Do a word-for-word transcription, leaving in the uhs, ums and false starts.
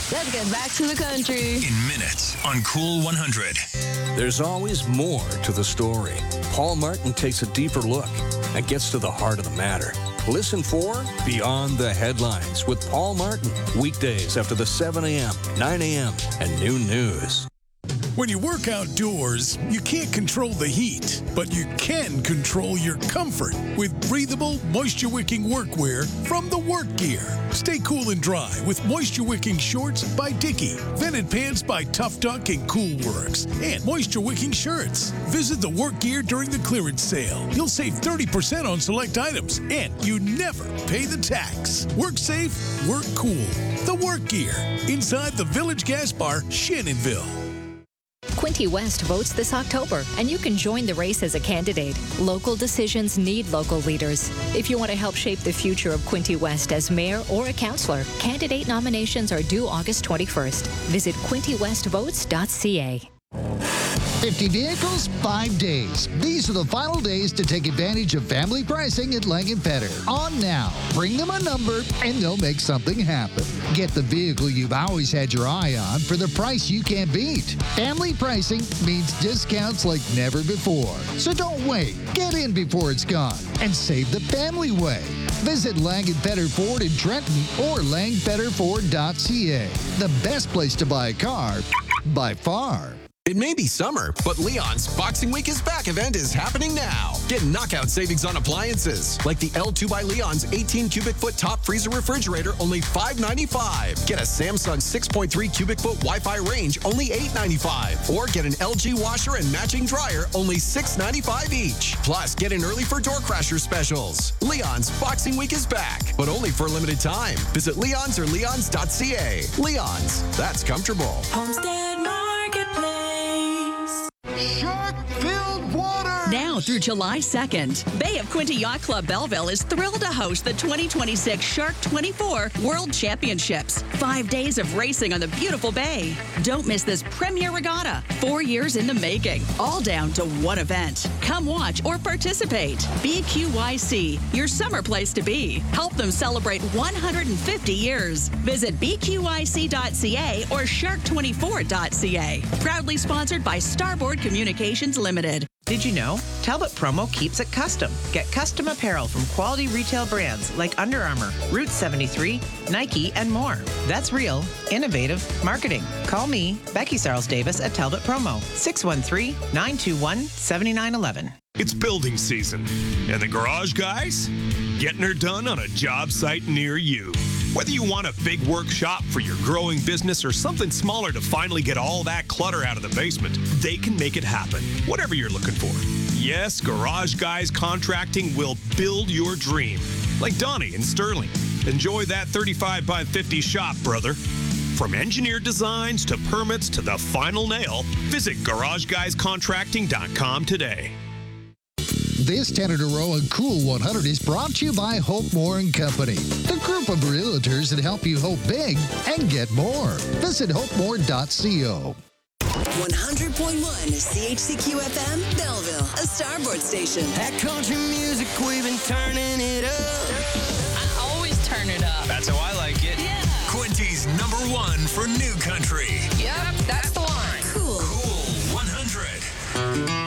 Let's get back to the country. In minutes on Cool one hundred. There's always more to the story. Paul Martin takes a deeper look and gets to the heart of the matter. Listen for Beyond the Headlines with Paul Martin. Weekdays after the seven a.m., nine a.m., and noon news. When you work outdoors, you can't control the heat, but you can control your comfort with breathable, moisture-wicking workwear from the Work Gear. Stay cool and dry with moisture-wicking shorts by Dickie, vented pants by Tough Duck and Cool Works, and moisture-wicking shirts. Visit the Work Gear during the clearance sale. You'll save thirty percent on select items, and you never pay the tax. Work safe, work cool. The Work Gear, inside the Village Gas Bar, Shannonville. Quinte West votes this October, and you can join the race as a candidate. Local decisions need local leaders. If you want to help shape the future of Quinte West as mayor or a councillor, candidate nominations are due August twenty-first. Visit quinte west votes dot c a. fifty vehicles, five days. These are the final days to take advantage of family pricing at Langenpetter. On now. Bring them a number and they'll make something happen. Get the vehicle you've always had your eye on for the price you can't beat. Family pricing means discounts like never before. So don't wait. Get in before it's gone and save the family way. Visit Langenpetter Ford in Trenton or lang petter ford dot c a. The best place to buy a car by far. It may be summer, but Leon's Boxing Week is Back event is happening now. Get knockout savings on appliances, like the L two by Leon's eighteen cubic foot top freezer refrigerator, only five ninety-five. Get a Samsung six point three cubic foot Wi-Fi range, only eight ninety-five. Or get an L G washer and matching dryer, only six ninety-five each. Plus, get in early for door crasher specials. Leon's Boxing Week is back, but only for a limited time. Visit Leon's or leons dot c a. Leon's, that's comfortable. Homestead Marketplace. Shark-filled water! Now through July second, Bay of Quinte Yacht Club Belleville is thrilled to host the twenty twenty-six Shark twenty-four World Championships. Five days of racing on the beautiful bay. Don't miss this premier regatta. Four years in the making. All down to one event. Come watch or participate. B Q Y C, your summer place to be. Help them celebrate one hundred fifty years. Visit b q y c dot c a or shark twenty-four dot c a. Proudly sponsored by Starboard Communications Limited. Did you know? Talbot Promo keeps it custom. Get custom apparel from quality retail brands like Under Armour, Route seventy-three, Nike, and more. That's real, innovative marketing. Call me, Becky Sarles Davis at Talbot Promo, six one three, nine two one, seven nine one one. It's building season, and the garage guys getting her done on a job site near you. Whether you want a big workshop for your growing business or something smaller to finally get all that clutter out of the basement, they can make it happen, whatever you're looking for. Yes, Garage Guys Contracting will build your dream. Like Donnie in Sterling. Enjoy that thirty-five by fifty shop, brother. From engineered designs to permits to the final nail, visit garage guys contracting dot com today. This ten in a row on Cool one hundred is brought to you by Hope Moore and Company, the group of realtors that help you hope big and get more. Visit hope more dot co. one hundred point one C H C Q F M, Belleville, a Starboard station. That country music, we've been turning it up. I always turn it up. That's how I like it. Yeah. Quinte's number one for new country. Yep, that's the one. Cool. Cool one hundred.